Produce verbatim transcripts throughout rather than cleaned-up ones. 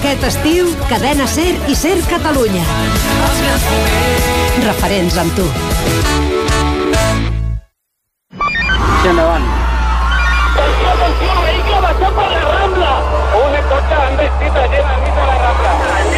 Aquest estiu, Cadena Ser i Ser Catalunya. Referents amb tu. Sí, endavant. Atenció, atenció, vehicle baixat per la Rambla. Un cotxe amb vestita llena al mig de la Rambla.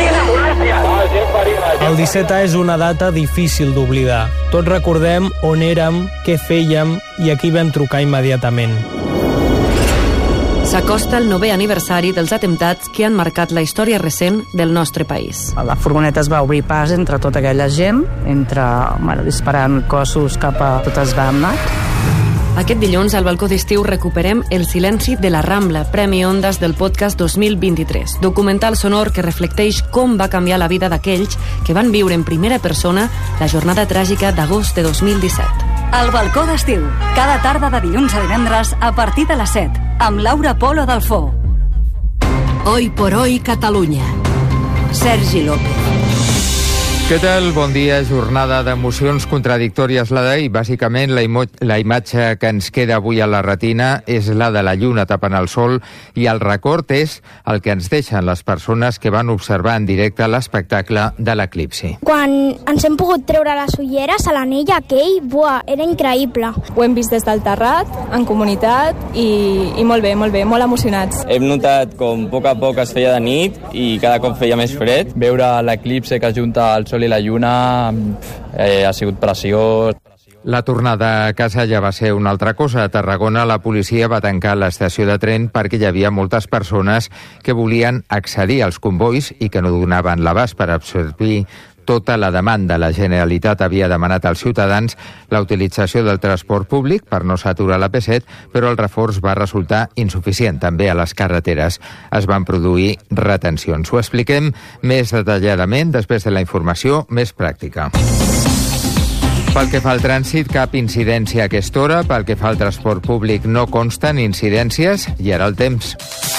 El disset A és una data difícil d'oblidar. Tots recordem on érem, què fèiem i a qui vam trucar immediatament. S'acosta el novè aniversari dels atemptats que han marcat la història recent del nostre país. La furgoneta es va obrir pas entre tota aquella gent, entre, bueno, disparant cossos cap a totes bandes. Aquest dilluns, al balcó d'estiu, recuperem El silenci de la Rambla, Premi Ondas del podcast dos mil vint-i-tres. Documental sonor que reflecteix com va canviar la vida d'aquells que van viure en primera persona la jornada tràgica d'agost de dos mil disset. El balcó d'estiu, cada tarda de dilluns a divendres a partir de les set, amb Laura Polo Dalfó. Hoy por hoy Catalunya. Sergi López. Què tal? Bon dia. Jornada d'emocions contradictòries la d'ahir. Bàsicament, la, imo- la imatge que ens queda avui a la retina és la de la lluna tapant el sol i el record és el que ens deixen les persones que van observar en directe l'espectacle de l'eclipsi. Quan ens hem pogut treure les ulleres a l'anell aquell, buah, era increïble. Ho hem vist des del terrat, en comunitat, i, i molt bé, molt bé, molt emocionats. Hem notat com a poc a poc es feia de nit i cada cop feia més fred. Veure l'eclipsi que junta el sol i la lluna eh, ha sigut preciós. La tornada a casa ja va ser una altra cosa. A Tarragona la policia va tancar l'estació de tren perquè hi havia moltes persones que volien accedir als convois i que no donaven l'abast per absorbir tota la demanda. La Generalitat havia demanat als ciutadans la utilització del transport públic per no saturar la P set, però el reforç va resultar insuficient també a les carreteres. Es van produir retencions. Ho expliquem més detalladament després de la informació més pràctica. Pel que fa al trànsit, cap incidència a aquesta hora. Pel que fa al transport públic, no consten incidències. I ara el temps.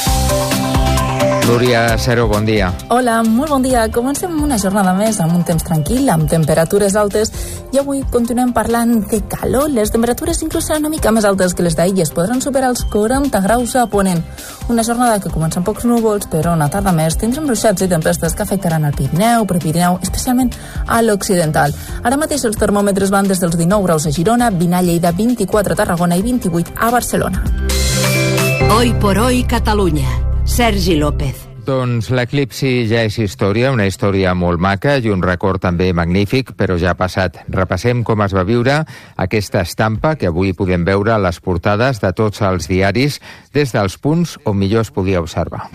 Núria Cero, bon dia. Hola, molt bon dia. Comencem una jornada més amb un temps tranquil, amb temperatures altes, i avui continuem parlant de calor. Les temperatures inclús seran una mica més altes que les d'ahir i es podran superar els quaranta graus a Ponent. Una jornada que comença amb pocs núvols, però una tarda més tindrem ruixats i tempestes que afectaran al Pirineu, Prepirineu, especialment a l'occidental. Ara mateix els termòmetres van des dels dinou graus a Girona, vint a Lleida, vint-i-quatre a Tarragona i vint-i-vuit a Barcelona. Hoy por hoy Catalunya. Sergi López. Doncs l'eclipsi ja és història, una història molt maca i un record també magnífic, però ja ha passat. Repassem com es va viure aquesta estampa que avui podem veure a les portades de tots els diaris des dels punts on millor es podia observar.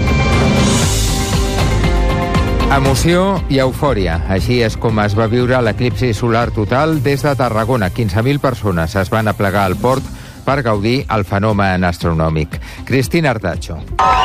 Emoció i eufòria. Així és com es va viure l'eclipsi solar total des de Tarragona. quinze mil persones es van aplegar al port per gaudir el fenomen astronòmic. Cristina Artacho.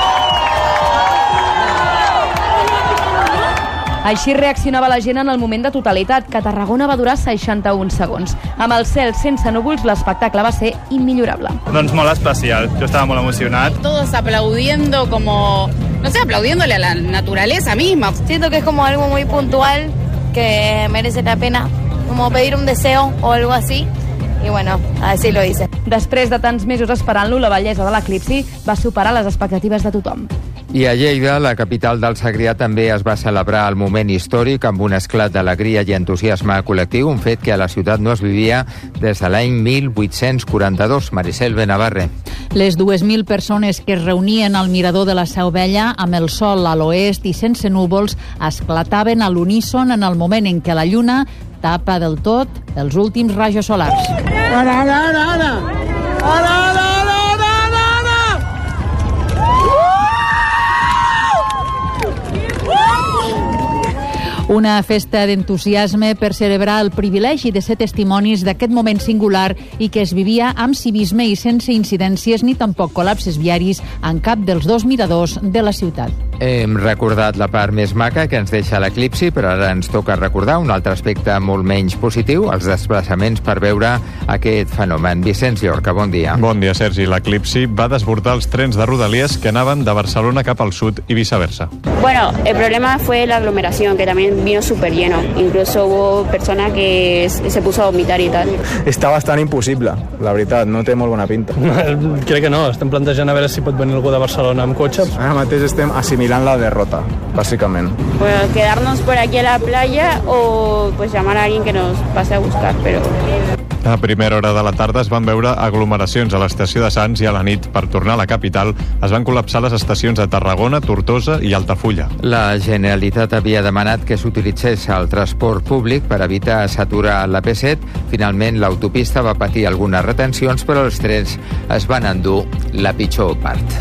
Així reaccionava la gent en el moment de totalitat, que a Tarragona va durar seixanta-un segons. Amb el cel sense núvols, l'espectacle va ser immillorable. Doncs molt especial, jo estava molt emocionat. Todos aplaudiendo como, no sé, aplaudiéndole a la naturaleza misma. Siento que es como algo muy puntual, que merece la pena, como pedir un deseo o algo así. I bueno, així lo hice. Després de tants mesos esperant-lo, la bellesa de l'eclipsi va superar les expectatives de tothom. I a Lleida, la capital del Segrià, també es va celebrar el moment històric amb un esclat d'alegria i entusiasme col·lectiu, un fet que a la ciutat no es vivia des de l'any mil vuit-cents quaranta-dos. Maricel Benavarre. Les dues mil persones que es reunien al mirador de la Seu Vella, amb el sol a l'oest i sense núvols, esclataven a l'uníson en el moment en què la lluna tapa del tot els últims rajos solars. Ara, ara, ara, ara! Ara, ara, ara! Una festa d'entusiasme per celebrar el privilegi de ser testimonis d'aquest moment singular i que es vivia amb civisme i sense incidències ni tampoc col·lapses viaris en cap dels dos miradors de la ciutat. Hem recordat la part més maca que ens deixa l'eclipsi, però ara ens toca recordar un altre aspecte molt menys positiu, els desplaçaments per veure aquest fenomen. Vicenç Llorca, bon dia. Bon dia, Sergi. L'eclipsi va desbordar els trens de Rodalies que anaven de Barcelona cap al sud i viceversa. Bueno, el problema fue la aglomeración, que también vino súper lleno. Incluso hubo personas que se puso a vomitar i tal. Està bastant impossible, la veritat, no té molt bona pinta. Crec que no, estem plantejant a veure si pot venir algú de Barcelona amb cotxe. Ara mateix estem assimilant la derrota, bàsicament. Bueno, quedarnos por aquí a la playa o pues llamar a alguien que nos pase a buscar, pero... A primera hora de la tarda es van veure aglomeracions a l'estació de Sants i a la nit, per tornar a la capital, es van col·lapsar les estacions de Tarragona, Tortosa i Altafulla. La Generalitat havia demanat que s'utilitzés el transport públic per evitar saturar la P set. Finalment, l'autopista va patir algunes retencions, però els trens es van endur la pitjor part.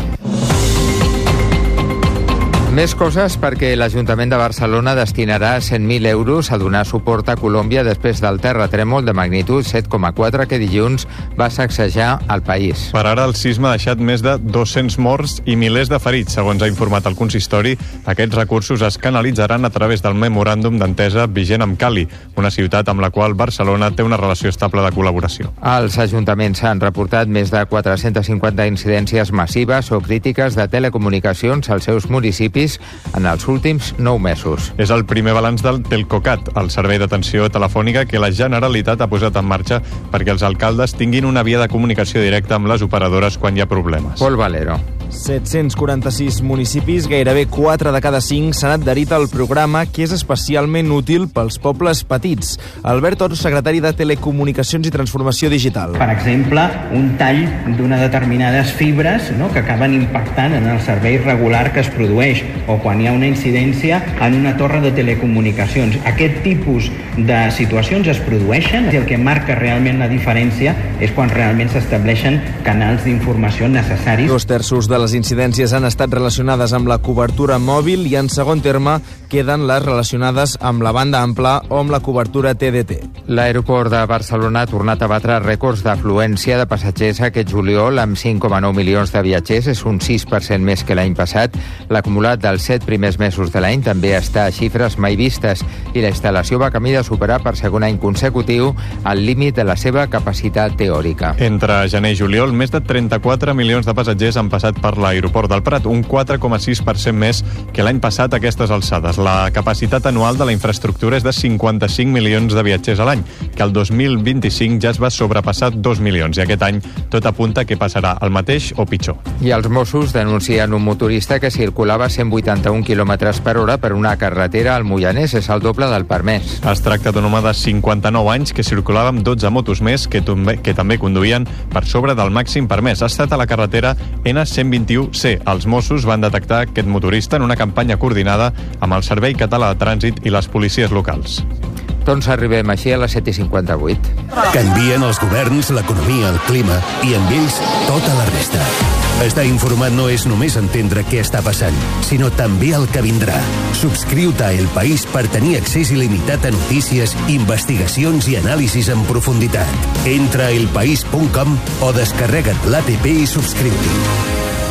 Més coses perquè l'Ajuntament de Barcelona destinarà cent mil euros a donar suport a Colòmbia després del terratrèmol de magnitud set coma quatre que dilluns va sacsejar el país. Per ara, el sisme ha deixat més de dos-cents morts i milers de ferits. Segons ha informat el consistori, aquests recursos es canalitzaran a través del memoràndum d'entesa vigent amb Cali, una ciutat amb la qual Barcelona té una relació estable de col·laboració. Els ajuntaments han reportat més de quatre-cents cinquanta incidències massives o crítiques de telecomunicacions als seus municipis en els últims nou mesos. És el primer balanç del Telcocat, el servei d'atenció telefònica que la Generalitat ha posat en marxa perquè els alcaldes tinguin una via de comunicació directa amb les operadores quan hi ha problemes. Pol Valero. set-cents quaranta-sis municipis, gairebé quatre de cada cinc, s'han adherit al programa, que és especialment útil pels pobles petits. Albert Ors, secretari de Telecomunicacions i Transformació Digital. Per exemple, un tall d'unes determinades fibres, no?, que acaben impactant en el servei regular que es produeix, o quan hi ha una incidència en una torre de telecomunicacions. Aquest tipus de situacions es produeixen i el que marca realment la diferència és quan realment s'estableixen canals d'informació necessaris. Dos terços de les incidències han estat relacionades amb la cobertura mòbil i, en segon terme, queden les relacionades amb la banda ampla o amb la cobertura T D T. L'aeroport de Barcelona ha tornat a batre rècords d'afluència de passatgers aquest juliol amb cinc coma nou milions de viatgers. És un sis per cent més que l'any passat. L'acumulat dels set primers mesos de l'any també està a xifres mai vistes i la instal·lació va camí de superar per segon any consecutiu el límit de la seva capacitat teòrica. Entre gener i juliol, més de trenta-quatre milions de passatgers han passat per l'aeroport del Prat, un quatre coma sis per cent més que l'any passat a aquestes alçades. La capacitat anual de la infraestructura és de cinquanta-cinc milions de viatgers a l'any, que el dos mil vint-i-cinc ja es va sobrepassar dos milions, i aquest any tot apunta que passarà el mateix o pitjor. I els Mossos denuncien un motorista que circulava a cent vuitanta-un quilòmetres per hora per una carretera al Moianès. És el doble del permès. Es tracta d'un home de cinquanta-nou anys que circulava amb dotze motos més que, també, que també conduïen per sobre del màxim permès. Ha estat a la carretera N cent vint-i-u C. Els Mossos van detectar aquest motorista en una campanya coordinada amb el Servei Català de Trànsit i les policies locals. Doncs arribem així a les set i cinquanta-vuit. Canvien els governs, l'economia, el clima i amb ells tota la resta. Estar informat no és només entendre què està passant, sinó també el que vindrà. Subscriu-te a El País per tenir accés il·limitat a notícies, investigacions i anàlisis en profunditat. Entra a elpaís punt com o descarrega't l'A P P i subscriu-t'hi.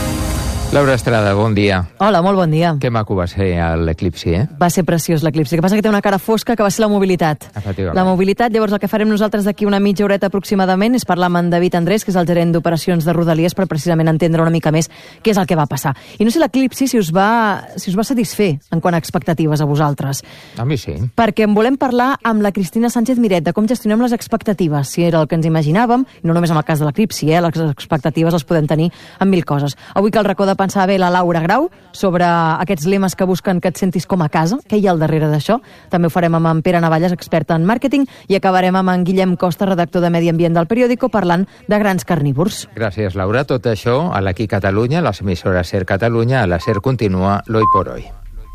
Laura Estrada, bon dia. Hola, molt bon dia. Que maco va ser l'eclipsi, eh? Va ser preciós l'eclipsi. El que passa que té una cara fosca que va ser la mobilitat. La mobilitat, llavors el que farem nosaltres d'aquí una mitja horeta aproximadament és parlar amb en David Andrés, que és el gerent d'operacions de Rodalies, per precisament entendre una mica més què és el que va passar. I no sé l'eclipsi si us va, si us va satisfer en quant a expectatives a vosaltres. A mi sí. Perquè en volem parlar amb la Cristina Sánchez Miret de com gestionem les expectatives, si era el que ens imaginàvem, i no només en el cas de l'eclipsi, eh? Les expectatives les podem tenir amb mil coses. Avui que el racó de pensar bé la Laura Grau sobre aquests lemes que busquen que et sentis com a casa, què hi ha al darrere d'això. També ho farem amb en Pere Navalles, expert en màrqueting, i acabarem amb en Guillem Costa, redactor de Medi Ambient del Periódico, parlant de grans carnívors. Gràcies, Laura. Tot això a l'Aquí Catalunya, les emissores SER Catalunya, a la SER continua l'Hoy por Hoy.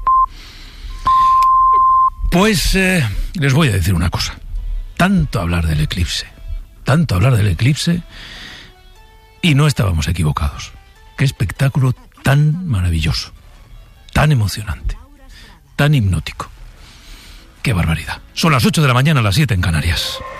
Pues eh, les voy a decir una cosa. Tanto hablar del eclipse, tanto hablar del eclipse, y no estábamos equivocados. Qué espectáculo tan maravilloso, tan emocionante, tan hipnótico. ¡Qué barbaridad! Son las ocho de la mañana, las siete en Canarias.